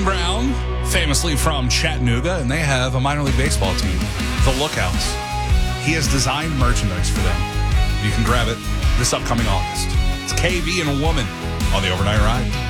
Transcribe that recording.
Brown, famously from Chattanooga, and they have a minor league baseball team, the Lookouts. He has designed merchandise for them. You can grab it this upcoming August. It's KB and a Woman on the Overnight Ride.